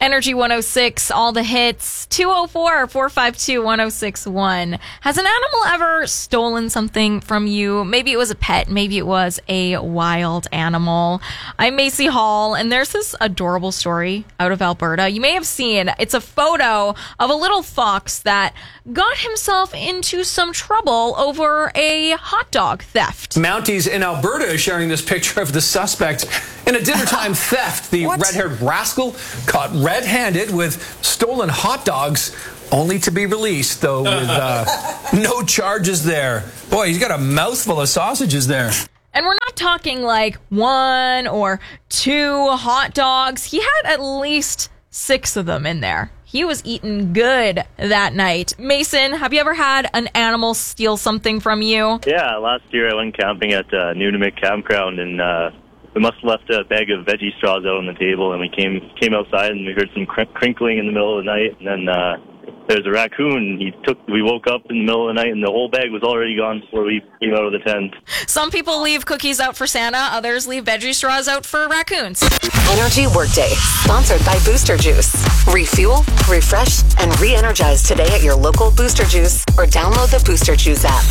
Energy 106, all the hits, 204-452-1061. Has an animal ever stolen something from you? Maybe it was a pet. Maybe it was a wild animal. I'm Macy Hall, and there's this adorable story out of Alberta. You may have seen, it's a photo of a little fox that got himself into some trouble over a hot dog theft. Mounties in Alberta is sharing this picture of the suspect in a dinnertime theft. The red-haired rascal caught red-handed with stolen hot dogs, only to be released, though, with no charges there. Boy, he's got a mouthful of sausages there. And we're not talking like 1 or 2 hot dogs. He had at least 6 of them in there. He was eating good that night. Mason, have you ever had an animal steal something from you? Yeah, last year I went camping at Nunavut Campground, and we must have left a bag of veggie straws out on the table, and we came outside and we heard some crinkling in the middle of the night, and then there's a raccoon. We woke up in the middle of the night and the whole bag was already gone before we came out of the tent. Some people leave cookies out for Santa, others leave veggie straws out for raccoons. Energy Workday, sponsored by Booster Juice. Refuel, refresh, and re-energize today at your local Booster Juice or download the Booster Juice app.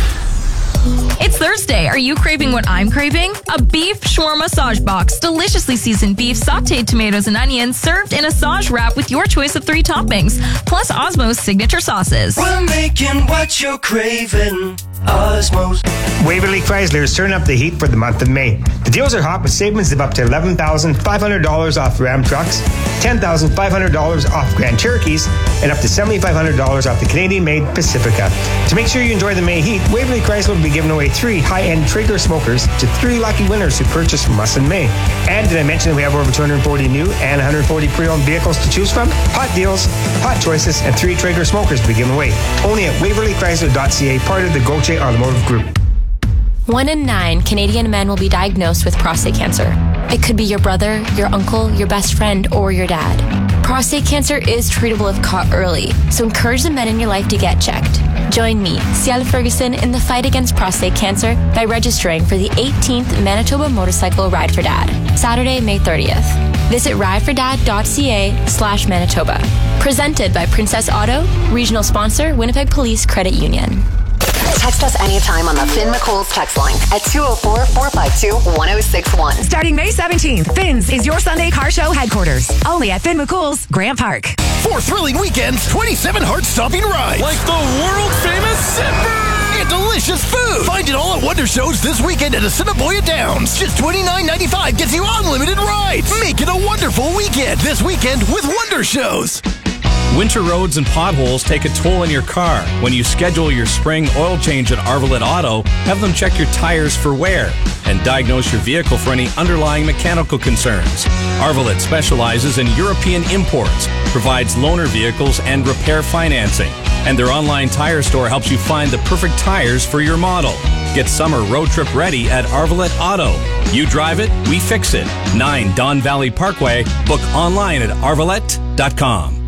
It's Thursday. Are you craving what I'm craving? A beef shawarma Saj box. Deliciously seasoned beef, sauteed tomatoes and onions, served in a Saj wrap with your choice of 3 toppings, plus Osmo's signature sauces. We're making what you're craving. Osmos. Waverly Chrysler is turning up the heat for the month of May. The deals are hot with savings of up to $11,500 off Ram trucks, $10,500 off Grand Cherokees, and up to $7,500 off the Canadian-made Pacifica. To make sure you enjoy the May heat, Waverly Chrysler will be giving away 3 high-end Traeger smokers to 3 lucky winners who purchase from us in May. And did I mention that we have over 240 new and 140 pre-owned vehicles to choose from? Hot deals, hot choices, and 3 Traeger smokers to be given away. Only at waverlychrysler.ca, part of the Gauthier Automotive Group. 1 in 9 Canadian men will be diagnosed with prostate cancer. It could be your brother, your uncle, your best friend, or your dad. Prostate cancer is treatable if caught early, so encourage the men in your life to get checked. Join me, Ciel Ferguson, in the fight against prostate cancer by registering for the 18th Manitoba Motorcycle Ride for Dad, Saturday, May 30th. Visit ridefordad.ca/Manitoba. Presented by Princess Auto, regional sponsor, Winnipeg Police Credit Union. Text us anytime on the Finn McCool's text line at 204-452-1061. Starting May 17th, Finn's is your Sunday car show headquarters. Only at Finn McCool's, Grant Park. 4 thrilling weekends, 27 heart-stopping rides. Like the world-famous Zipper! And delicious food. Find it all at Wonder Shows this weekend at Assiniboia Downs. Just $29.95 gets you unlimited rides. Make it a wonderful weekend this weekend with Wonder Shows. Winter roads and potholes take a toll on your car. When you schedule your spring oil change at Arvolet Auto, have them check your tires for wear and diagnose your vehicle for any underlying mechanical concerns. Arvolet specializes in European imports, provides loaner vehicles and repair financing. And their online tire store helps you find the perfect tires for your model. Get summer road trip ready at Arvolet Auto. You drive it, we fix it. 9 Don Valley Parkway. Book online at arvolet.com.